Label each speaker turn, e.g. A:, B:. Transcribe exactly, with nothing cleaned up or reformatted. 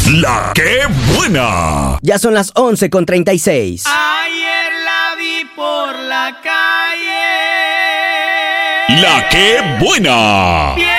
A: La que buena.
B: Ya son las once con treinta y seis.
C: Ayer la vi por la calle.
A: La que buena.